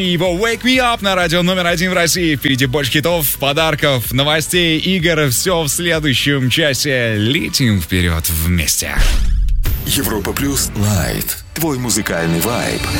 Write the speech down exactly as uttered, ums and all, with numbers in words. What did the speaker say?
Его Wake Me Up на радио номер один в России. Впереди больше хитов, подарков, новостей, игр. Все в следующем часе. Летим вперед вместе. Европа Плюс Лайт. Твой музыкальный вайб.